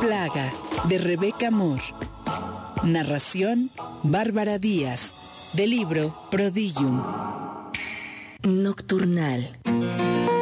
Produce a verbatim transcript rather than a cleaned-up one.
Plaga, de Rebeca Moore. Narración, Bárbara Díaz. Del libro Prodigium. Nocturnal.